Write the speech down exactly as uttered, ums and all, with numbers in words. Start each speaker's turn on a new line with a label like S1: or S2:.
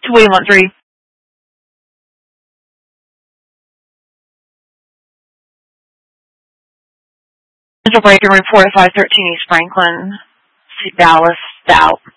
S1: to William one three. Central break and report five thirteen East Franklin. See Dallas Stout.